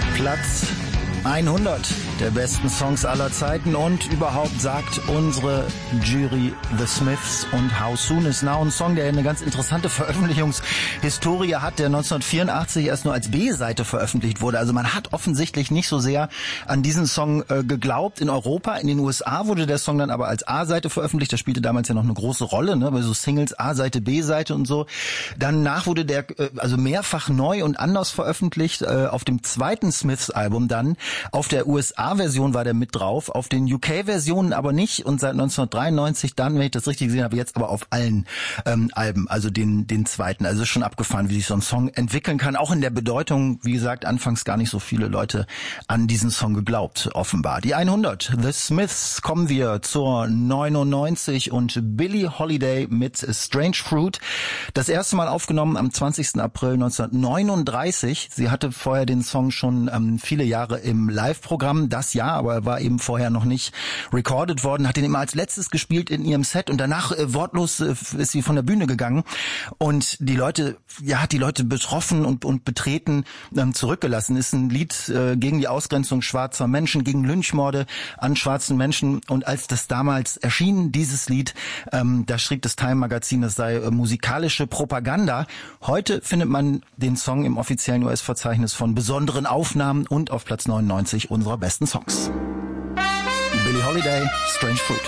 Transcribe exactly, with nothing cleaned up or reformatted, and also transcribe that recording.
Platz hundert der besten Songs aller Zeiten und überhaupt sagt unsere Jury The Smiths und How Soon Is Now, ein Song, der eine ganz interessante Veröffentlichungshistorie hat, der neunzehnhundertvierundachtzig erst nur als B-Seite veröffentlicht wurde. Also man hat offensichtlich nicht so sehr an diesen Song äh, geglaubt in Europa. In den U S A wurde der Song dann aber als A-Seite veröffentlicht. Das spielte damals ja noch eine große Rolle, ne, bei so Singles A-Seite, B-Seite und so. Danach wurde der äh, also mehrfach neu und anders veröffentlicht. Äh, auf dem zweiten Smiths-Album dann. Auf der U S A-Version war der mit drauf, auf den U K-Versionen aber nicht und seit neunzehnhundertdreiundneunzig dann, wenn ich das richtig gesehen habe, jetzt aber auf allen ähm, Alben, also den den zweiten. Also ist schon abgefahren, wie sich so ein Song entwickeln kann. Auch in der Bedeutung, wie gesagt, anfangs gar nicht so viele Leute an diesen Song geglaubt, offenbar. Die hundert, The Smiths, kommen wir zur neunundneunzig und Billie Holiday mit Strange Fruit. Das erste Mal aufgenommen am zwanzigsten April neunzehnhundertneununddreißig. Sie hatte vorher den Song schon ähm, viele Jahre im Live-Programm, das Jahr, aber er war eben vorher noch nicht recorded worden, hat ihn immer als letztes gespielt in ihrem Set und danach äh, wortlos äh, ist sie von der Bühne gegangen und die Leute, ja, hat die Leute betroffen und, und betreten ähm, zurückgelassen. Ist ein Lied äh, gegen die Ausgrenzung schwarzer Menschen, gegen Lynchmorde an schwarzen Menschen und als das damals erschien, dieses Lied, ähm, da schrieb das Time-Magazin, das sei äh, musikalische Propaganda. Heute findet man den Song im offiziellen U S-Verzeichnis von besonderen Aufnahmen und auf Platz neunundneunzig unserer besten Songs. Billie Holiday, Strange Fruit.